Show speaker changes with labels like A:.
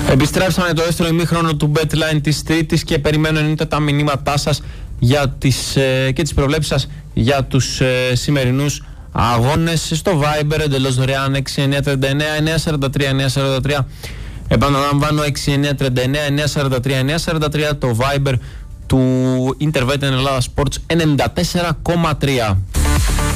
A: Επιστρέψαμε το δεύτερο ημίχρονο του BetLine της Τρίτης και περιμένω εννοείται τα μηνύματά σας για και τις προβλέψεις σας για τους σημερινούς αγώνες στο Viber εντελώς δωρεάν 6939-943-943. Επαναλαμβάνω 6939-943-943, το Viber του Intervet Ελλάδα Sports 94,3.